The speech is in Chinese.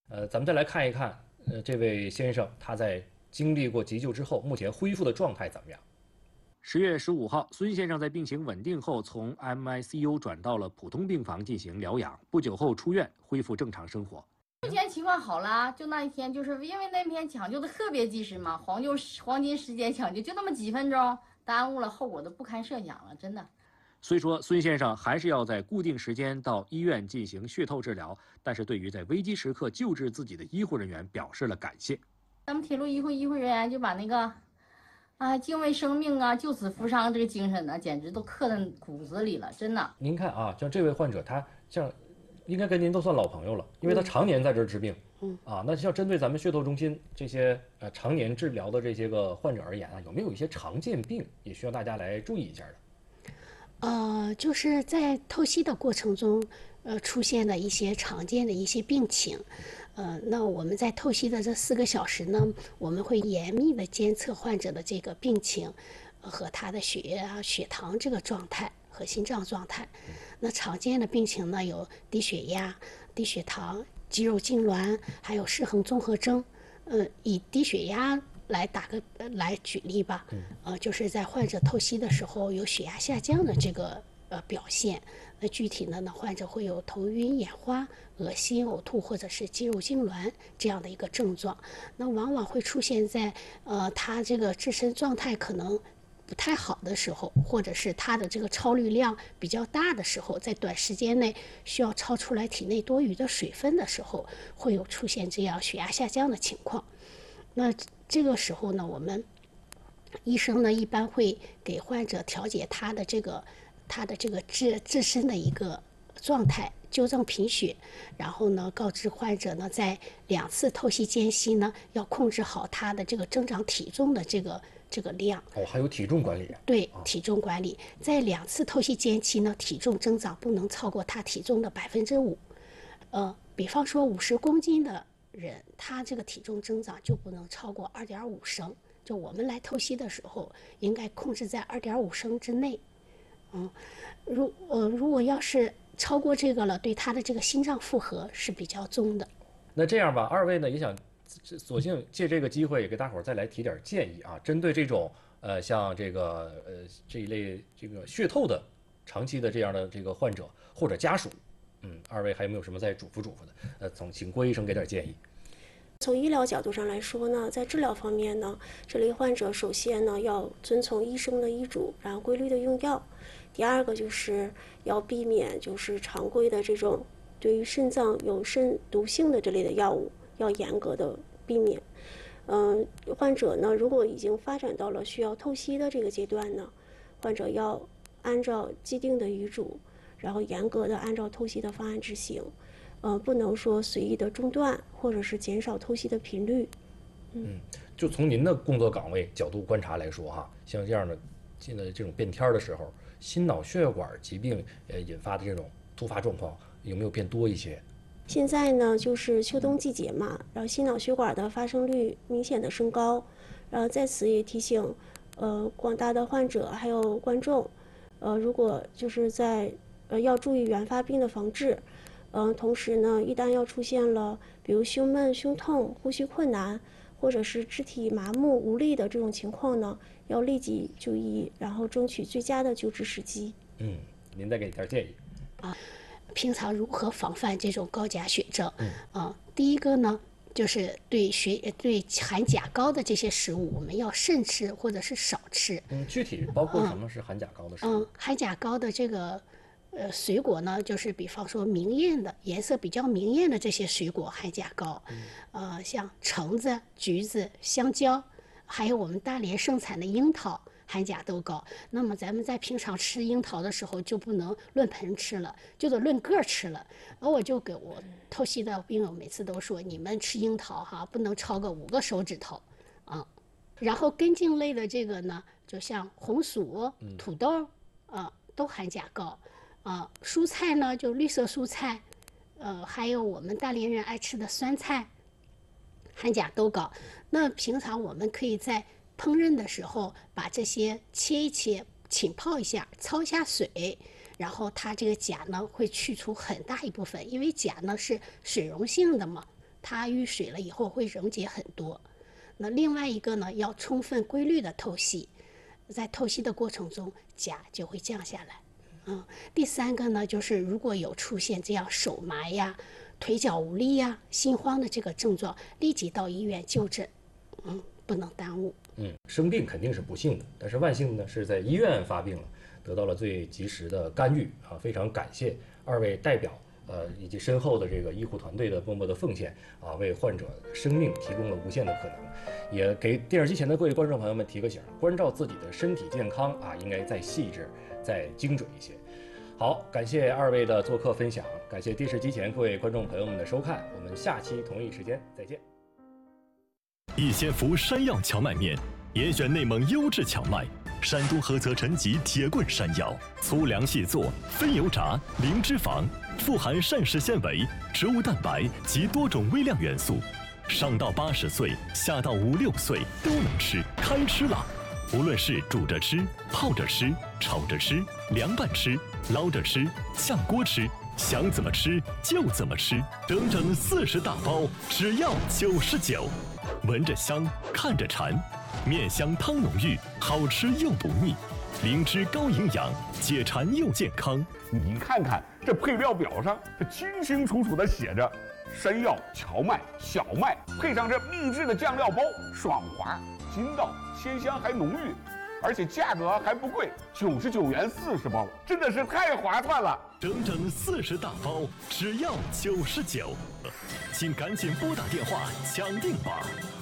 咱们再来看一看，这位先生他在经历过急救之后，目前恢复的状态怎么样 10月15号，孙先生在病情稳定后，从 MICU 转到了普通病房进行疗养，不久后出院，恢复正常生活。 目前情况好了，就那一天，就是因为那天抢救的特别及时嘛，黄金时间抢救，就那么几分钟，耽误了，后果都不堪设想了，真的。 虽说孙先生还是要在固定时间到医院进行血透治疗，但是对于在危机时刻救治自己的医护人员表示了感谢。 咱们铁路医护人员就把那个敬畏生命啊、救死扶伤这个精神呢，简直都刻在骨子里了，真的。 您看啊，像这位患者，他像应该跟您都算老朋友了，因为他常年在这儿治病。那像针对咱们血透中心这些常年治疗的这些个患者而言啊，有没有一些常见病也需要大家来注意一下的？ 就是在透析的过程中，出现的一些常见的一些病情，那我们在透析的这4个小时呢，我们会严密的监测患者的这个病情，和他的血液啊、血糖这个状态和心脏状态。那常见的病情呢，有低血压、低血糖、肌肉痉挛，还有失衡综合征。以低血压来举例吧，就是在患者透析的时候有血压下降的这个表现。那具体呢，患者会有头晕、眼花、恶心、呕吐或者是肌肉痉挛这样的一个症状。那往往会出现在他这个自身状态可能不太好的时候，或者是他的这个超滤量比较大的时候，在短时间内需要超出来体内多余的水分的时候，会有出现这样血压下降的情况。那这个时候呢，我们医生呢一般会给患者调节他的这个自身的一个状态，纠正贫血，然后呢告知患者呢在2次透析间隙呢要控制好他的这个增长体重的这个量。 还有体重管理。 对，体重管理，在2次透析间期呢，体重增长不能超过他体重的5%。比方说50公斤的人，他这个体重增长就不能超过2.5升。就我们来透析的时候，应该控制在2.5升之内。如果要是超过这个了，对他的这个心脏负荷是比较重的。 那这样吧，二位呢也想索性借这个机会也给大伙儿再来提点建议啊，针对这种像这个这一类这个血透的长期的这样的这个患者或者家属，二位还有没有什么再嘱咐的？请郭医生给点建议。 从医疗角度上来说呢，在治疗方面呢，这类患者首先呢要遵从医生的医嘱，然后规律的用药。第二个就是要避免就是常规的这种对于肾脏有肾毒性的这类的药物，要严格的避免。患者呢如果已经发展到了需要透析的这个阶段呢，患者要按照既定的遗嘱，然后严格的按照透析的方案执行。不能说随意的中断，或者是减少透析的频率。 就从您的工作岗位角度观察来说哈，像这样的现在这种变天的时候，心脑血管疾病引发的这种突发状况有没有变多一些？ 现在呢，就是秋冬季节嘛，然后心脑血管的发生率明显的升高，然后在此也提醒广大的患者还有观众，如果就是在要注意原发病的防治。同时呢，一旦要出现了比如胸闷、胸痛、呼吸困难，或者是肢体麻木无力的这种情况呢，要立即就医，然后争取最佳的救治时机。 您再给点建议。 平常如何防范这种高钾血症？第一个呢，就是对含钾高的这些食物，我们要慎吃或者是少吃。 具体包括什么是含钾高的食物？ 含钾高的这个水果呢，就是比方说明艳的颜色比较明艳的这些水果含钾高，像橙子、橘子、香蕉，还有我们大连盛产的樱桃，含钾都高。那么咱们在平常吃樱桃的时候就不能论盆吃了，就得论个吃了。而我就给我透析的病友每次都说，你们吃樱桃哈，不能超过5个手指头啊。然后根茎类的这个呢，就像红薯、土豆都含钾高。蔬菜呢，就绿色蔬菜，还有我们大连人爱吃的酸菜，含钾都高。那平常我们可以在烹饪的时候把这些切一切，浸泡一下，焯一下水，然后它这个钾呢会去除很大一部分，因为钾呢是水溶性的嘛， 它遇水了以后会溶解很多。那另外一个呢，要充分规律的透析，在透析的过程中钾就会降下来。第三个呢，就是如果有出现这样手麻呀、腿脚无力呀、心慌的这个症状，立即到医院就诊，不能耽误。 生病肯定是不幸的，但是万幸呢是在医院发病了，得到了最及时的干预啊！非常感谢2位代表以及身后的这个医护团队的默默的奉献啊，为患者生命提供了无限的可能，也给电视机前的各位观众朋友们提个醒：关照自己的身体健康啊，应该再细致、再精准一些。好，感谢2位的做客分享，感谢电视机前各位观众朋友们的收看，我们下期同一时间再见。 逸仙福山药荞麦面，严选内蒙优质荞麦，山东菏泽陈集铁棍山药，粗粮细做，非油炸，零脂肪，富含膳食纤维、植物蛋白及多种微量元素，上到80岁，下到5、6岁都能吃，开吃了！无论是煮着吃、泡着吃、炒着吃、凉拌吃、捞着吃、下锅吃，想怎么吃就怎么吃，整整40大包，只要99。闻着香，看着馋，面香汤浓郁，好吃又不腻，灵芝高营养，解馋又健康。 你看看这配料表上，这清清楚楚的写着山药、荞麦、小麦，配上这秘制的酱料包，爽滑、筋道、鲜香还浓郁，而且价格还不贵，99元40包，真的是太划算了！ 整整40大包，只要99，请赶紧拨打电话抢订吧。